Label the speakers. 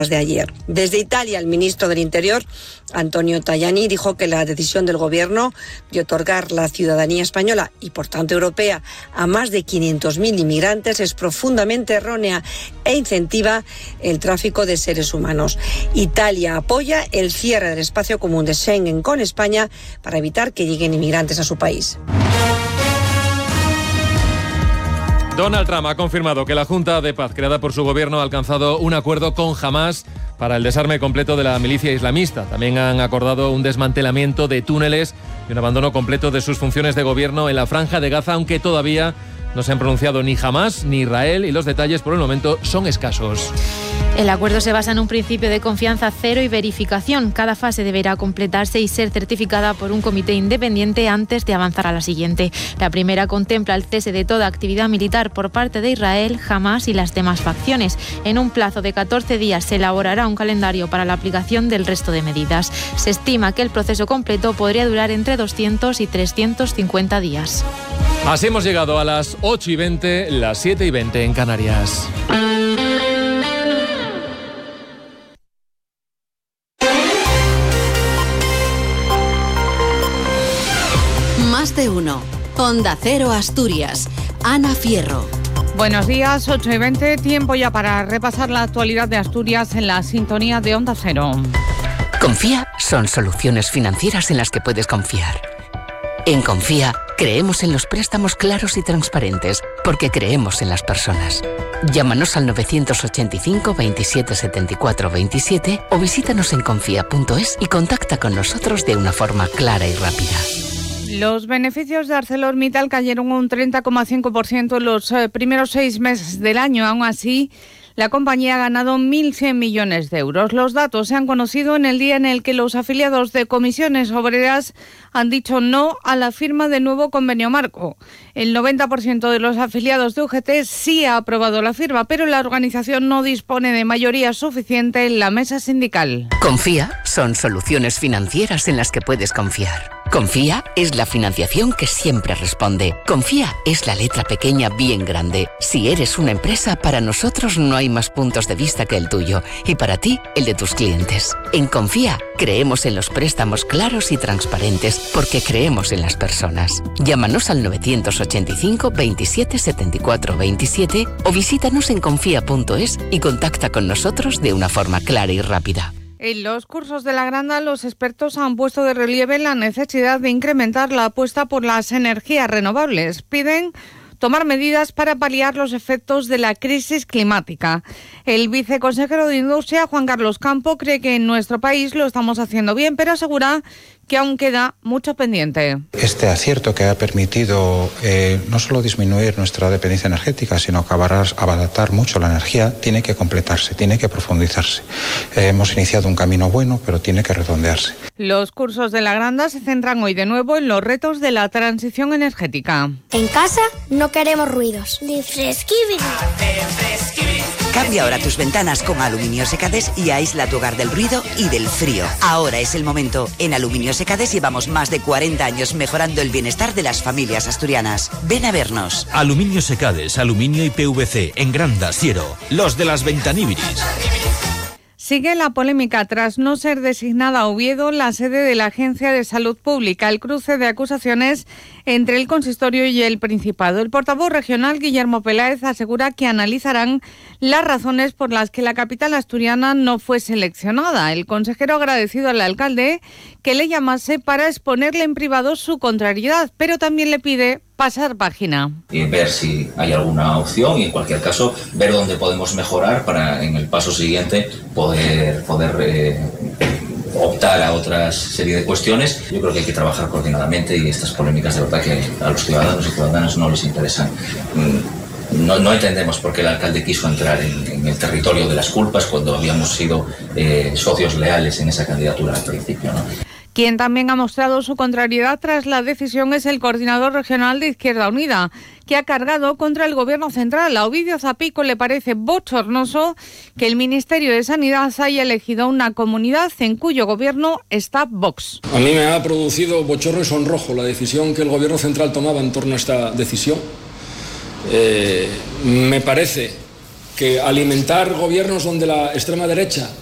Speaker 1: de ayer. Desde Italia, el ministro del Interior, Antonio Tajani, dijo que la decisión del gobierno de otorgar la ciudadanía española y por tanto europea a más de 500.000 inmigrantes es profundamente errónea e incentiva el tráfico de seres humanos. Italia apoya el cierre del espacio común de Schengen con España para evitar que lleguen inmigrantes a su país.
Speaker 2: Donald Trump ha confirmado que la Junta de Paz creada por su gobierno ha alcanzado un acuerdo con Hamás para el desarme completo de la milicia islamista. También han acordado un desmantelamiento de túneles y un abandono completo de sus funciones de gobierno en la Franja de Gaza, aunque todavía no se han pronunciado ni Hamás ni Israel y los detalles por el momento son escasos.
Speaker 3: El acuerdo se basa en un principio de confianza cero y verificación. Cada fase deberá completarse y ser certificada por un comité independiente antes de avanzar a la siguiente. La primera contempla el cese de toda actividad militar por parte de Israel, Hamás y las demás facciones. En un plazo de 14 días se elaborará un calendario para la aplicación del resto de medidas. Se estima que el proceso completo podría durar entre 200 y 350 días.
Speaker 2: Así hemos llegado a las 8:20, las 7:20 en Canarias.
Speaker 4: Más de uno. Onda Cero Asturias. Ana Fierro.
Speaker 5: Buenos días, 8:20, tiempo ya para repasar la actualidad de Asturias en la sintonía de Onda Cero.
Speaker 6: Confía son soluciones financieras en las que puedes confiar. En Confía creemos en los préstamos claros y transparentes porque creemos en las personas. Llámanos al 985 27 74 27 o visítanos en confía.es y contacta con nosotros de una forma clara y rápida.
Speaker 5: Los beneficios de ArcelorMittal cayeron un 30,5% en los primeros 6 meses del año. Aún así, la compañía ha ganado 1.100 millones de euros. Los datos se han conocido en el día en el que los afiliados de Comisiones Obreras han dicho no a la firma del nuevo convenio marco. El 90% de los afiliados de UGT sí ha aprobado la firma, pero la organización no dispone de mayoría suficiente en la mesa sindical.
Speaker 6: Confía son soluciones financieras en las que puedes confiar. Confía es la financiación que siempre responde. Confía es la letra pequeña bien grande. Si eres una empresa, para nosotros no hay más puntos de vista que el tuyo y para ti, el de tus clientes. En Confía creemos en los préstamos claros y transparentes porque creemos en las personas. Llámanos al 985 27 74 27 o visítanos en confía.es y contacta con nosotros de una forma clara y rápida.
Speaker 5: En los cursos de la Granda, los expertos han puesto de relieve la necesidad de incrementar la apuesta por las energías renovables. Piden tomar medidas para paliar los efectos de la crisis climática. El viceconsejero de Industria, Juan Carlos Campo, cree que en nuestro país lo estamos haciendo bien, pero asegura que aún queda mucho pendiente.
Speaker 7: Este acierto que ha permitido no solo disminuir nuestra dependencia energética, sino que abaratar mucho la energía, tiene que completarse, tiene que profundizarse. Hemos iniciado un camino bueno, pero tiene que redondearse.
Speaker 5: Los cursos de la Granda se centran hoy de nuevo en los retos de la transición energética.
Speaker 8: En casa no queremos ruidos. Ni fresquibiri.
Speaker 9: Cambia ahora tus ventanas con Aluminio Secades y aísla tu hogar del ruido y del frío. Ahora es el momento. En Aluminio Secades llevamos más de 40 años mejorando el bienestar de las familias asturianas. Ven a vernos.
Speaker 10: Aluminio Secades, aluminio y PVC, en Granda, Siero. Los de las ventaníbiris.
Speaker 5: Sigue la polémica tras no ser designada Oviedo la sede de la Agencia de Salud Pública, el cruce de acusaciones entre el consistorio y el Principado. El portavoz regional, Guillermo Peláez, asegura que analizarán las razones por las que la capital asturiana no fue seleccionada. El consejero ha agradecido al alcalde que le llamase para exponerle en privado su contrariedad, pero también le pide pasar página.
Speaker 11: Y ver si hay alguna opción y en cualquier caso ver dónde podemos mejorar para en el paso siguiente poder optar a otra serie de cuestiones. Yo creo que hay que trabajar coordinadamente y estas polémicas de verdad que a los ciudadanos y ciudadanas no les interesan. No entendemos por qué el alcalde quiso entrar en el territorio de las culpas cuando habíamos sido socios leales en esa candidatura al principio, ¿no?
Speaker 5: Quien también ha mostrado su contrariedad tras la decisión es el coordinador regional de Izquierda Unida, que ha cargado contra el Gobierno central. A Ovidio Zapico le parece bochornoso que el Ministerio de Sanidad haya elegido una comunidad en cuyo gobierno está Vox.
Speaker 12: A mí me ha producido bochorno y sonrojo la decisión que el Gobierno central tomaba en torno a esta decisión. Me parece que alimentar gobiernos donde la extrema derecha